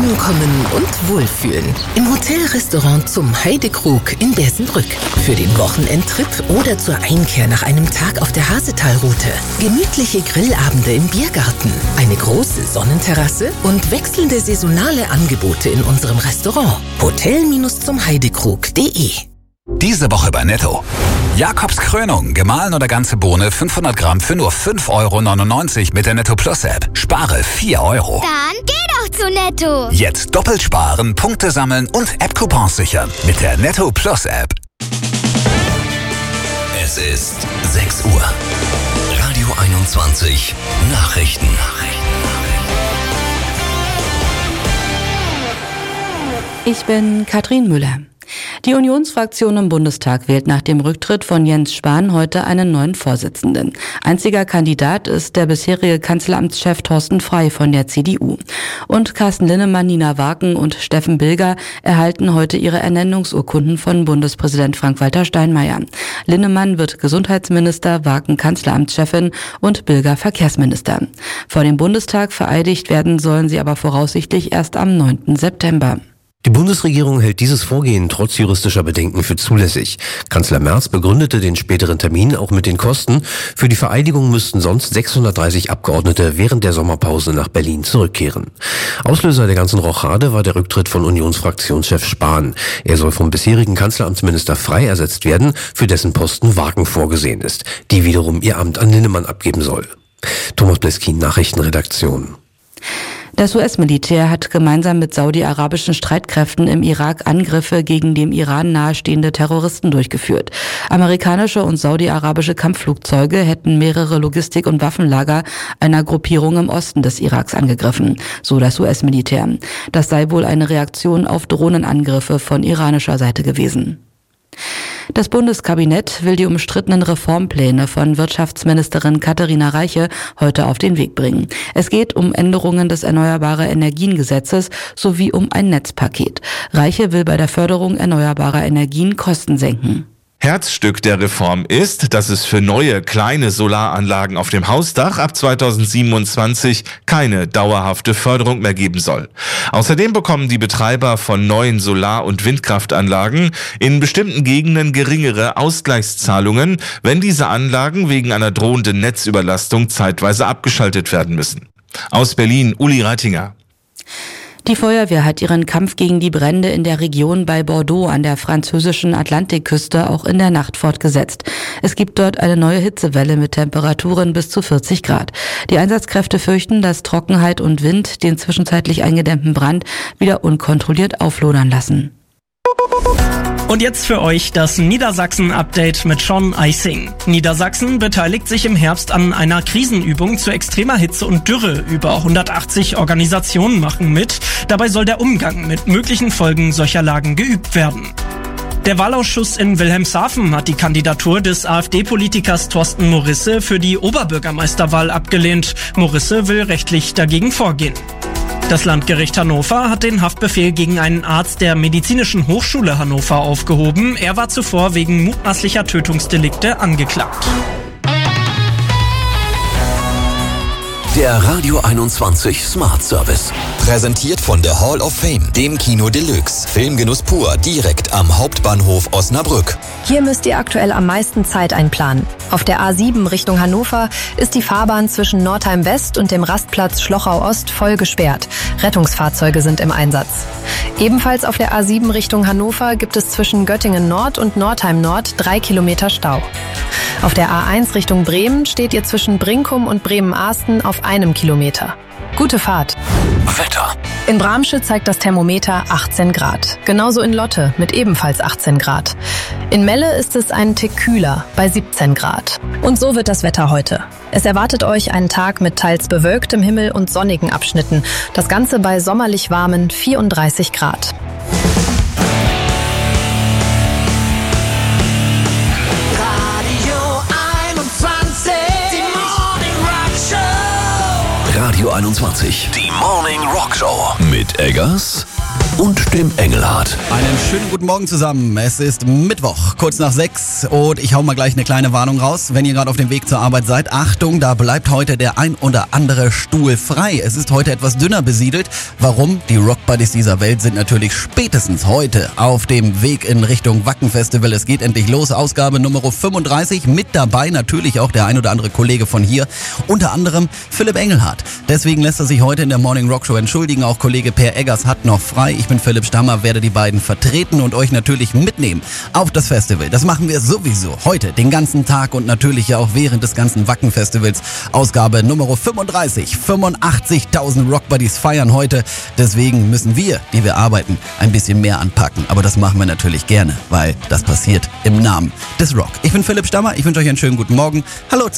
Ankommen und Wohlfühlen. Im Hotelrestaurant zum Heidekrug in Bersenbrück. Für den Wochenendtrip oder zur Einkehr nach einem Tag auf der Hasetalroute. Gemütliche Grillabende im Biergarten. Eine große Sonnenterrasse und wechselnde saisonale Angebote in unserem Restaurant. Hotel-zum-heidekrug.de. Diese Woche bei Netto. Jakobs Krönung, gemahlen oder ganze Bohne 500 Gramm für nur 5,99 € mit der Netto Plus App. Spare 4 €. Dann geh doch zu Netto. Jetzt doppelt sparen, Punkte sammeln und App-Coupons sichern mit der Netto Plus App. Es ist 6 Uhr. Radio 21 Nachrichten. Ich bin Katrin Müller. Die Unionsfraktion im Bundestag wählt nach dem Rücktritt von Jens Spahn heute einen neuen Vorsitzenden. Einziger Kandidat ist der bisherige Kanzleramtschef Thorsten Frey von der CDU. Und Carsten Linnemann, Nina Waken und Steffen Bilger erhalten heute ihre Ernennungsurkunden von Bundespräsident Frank-Walter Steinmeier. Linnemann wird Gesundheitsminister, Waken Kanzleramtschefin und Bilger Verkehrsminister. Vor dem Bundestag vereidigt werden sollen sie aber voraussichtlich erst am 9. September. Die Bundesregierung hält dieses Vorgehen trotz juristischer Bedenken für zulässig. Kanzler Merz begründete den späteren Termin auch mit den Kosten. Für die Vereidigung müssten sonst 630 Abgeordnete während der Sommerpause nach Berlin zurückkehren. Auslöser der ganzen Rochade war der Rücktritt von Unionsfraktionschef Spahn. Er soll vom bisherigen Kanzleramtsminister Frey ersetzt werden, für dessen Posten Waken vorgesehen ist, die wiederum ihr Amt an Linnemann abgeben soll. Thomas Bleskin, Nachrichtenredaktion. Das US-Militär hat gemeinsam mit saudi-arabischen Streitkräften im Irak Angriffe gegen dem Iran nahestehende Terroristen durchgeführt. Amerikanische und saudi-arabische Kampfflugzeuge hätten mehrere Logistik- und Waffenlager einer Gruppierung im Osten des Iraks angegriffen, so das US-Militär. Das sei wohl eine Reaktion auf Drohnenangriffe von iranischer Seite gewesen. Das Bundeskabinett will die umstrittenen Reformpläne von Wirtschaftsministerin Katharina Reiche heute auf den Weg bringen. Es geht um Änderungen des Erneuerbare-Energien-Gesetzes sowie um ein Netzpaket. Reiche will bei der Förderung erneuerbarer Energien Kosten senken. Herzstück der Reform ist, dass es für neue kleine Solaranlagen auf dem Hausdach ab 2027 keine dauerhafte Förderung mehr geben soll. Außerdem bekommen die Betreiber von neuen Solar- und Windkraftanlagen in bestimmten Gegenden geringere Ausgleichszahlungen, wenn diese Anlagen wegen einer drohenden Netzüberlastung zeitweise abgeschaltet werden müssen. Aus Berlin, Uli Reitinger. Die Feuerwehr hat ihren Kampf gegen die Brände in der Region bei Bordeaux an der französischen Atlantikküste auch in der Nacht fortgesetzt. Es gibt dort eine neue Hitzewelle mit Temperaturen bis zu 40 Grad. Die Einsatzkräfte fürchten, dass Trockenheit und Wind den zwischenzeitlich eingedämmten Brand wieder unkontrolliert auflodern lassen. Und jetzt für euch das Niedersachsen-Update mit Sean Eising. Niedersachsen beteiligt sich im Herbst an einer Krisenübung zu extremer Hitze und Dürre. Über 180 Organisationen machen mit. Dabei soll der Umgang mit möglichen Folgen solcher Lagen geübt werden. Der Wahlausschuss in Wilhelmshaven hat die Kandidatur des AfD-Politikers Thorsten Morisse für die Oberbürgermeisterwahl abgelehnt. Morisse will rechtlich dagegen vorgehen. Das Landgericht Hannover hat den Haftbefehl gegen einen Arzt der Medizinischen Hochschule Hannover aufgehoben. Er war zuvor wegen mutmaßlicher Tötungsdelikte angeklagt. Der Radio 21 Smart Service. Präsentiert von der Hall of Fame, dem Kino Deluxe. Filmgenuss pur, direkt am Hauptbahnhof Osnabrück. Hier müsst ihr aktuell am meisten Zeit einplanen. Auf der A7 Richtung Hannover ist die Fahrbahn zwischen Nordheim West und dem Rastplatz Schlochau Ost voll gesperrt. Rettungsfahrzeuge sind im Einsatz. Ebenfalls auf der A7 Richtung Hannover gibt es zwischen Göttingen Nord und Nordheim Nord 3 Kilometer Stau. Auf der A1 Richtung Bremen steht ihr zwischen Brinkum und Bremen-Ahsten auf 1 Kilometer. Gute Fahrt. Wetter. In Bramsche zeigt das Thermometer 18 Grad. Genauso in Lotte mit ebenfalls 18 Grad. In Melle ist es einen Tick kühler bei 17 Grad. Und so wird das Wetter heute. Es erwartet euch einen Tag mit teils bewölktem Himmel und sonnigen Abschnitten. Das Ganze bei sommerlich warmen 34 Grad. Radio 21, die Morning Rock Show mit Eggers und dem Engelhardt. Einen schönen guten Morgen zusammen. Es ist Mittwoch, kurz nach 6 und ich hau mal gleich eine kleine Warnung raus. Wenn ihr gerade auf dem Weg zur Arbeit seid, Achtung, da bleibt heute der ein oder andere Stuhl frei. Es ist heute etwas dünner besiedelt. Warum? Die Rockbuddies dieser Welt sind natürlich spätestens heute auf dem Weg in Richtung Wacken-Festival. Es geht endlich los. Ausgabe Nummer 35. Mit dabei natürlich auch der ein oder andere Kollege von hier. Unter anderem Philipp Engelhardt. Deswegen lässt er sich heute in der Morning Rock Show entschuldigen. Auch Kollege Per Eggers hat noch frei. Ich bin Philipp Stammer, werde die beiden vertreten und euch natürlich mitnehmen auf das Festival. Das machen wir sowieso heute, den ganzen Tag und natürlich ja auch während des ganzen Wacken-Festivals. Ausgabe Nummer 35. 85.000 Rockbuddies feiern heute. Deswegen müssen wir, die wir arbeiten, ein bisschen mehr anpacken. Aber das machen wir natürlich gerne, weil das passiert im Namen des Rock. Ich bin Philipp Stammer. Ich wünsche euch einen schönen guten Morgen. Hallo.